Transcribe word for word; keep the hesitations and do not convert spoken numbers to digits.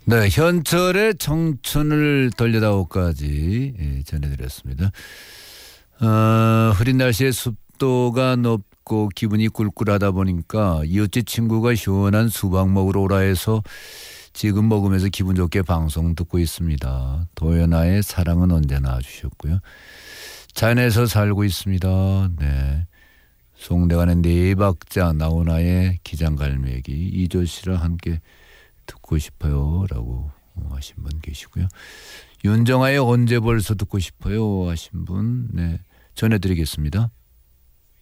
네, 현철의 청춘을 돌려다오까지 예, 전해드렸습니다. 어, 흐린 날씨에 습도가 높고 기분이 꿀꿀하다 보니까 이웃집 친구가 시원한 수박 먹으러 오라 해서 지금 먹으면서 기분 좋게 방송 듣고 있습니다. 도연아의 사랑은 언제나 주셨고요. 자연에서 살고 있습니다. 네, 송대관의 네 박자, 나훈아의 기장갈매기, 이조 씨랑 함께 듣고 싶어요 라고 하신 분 계시고요. 윤정아의 언제 벌써 듣고 싶어요 하신 분 네, 전해드리겠습니다.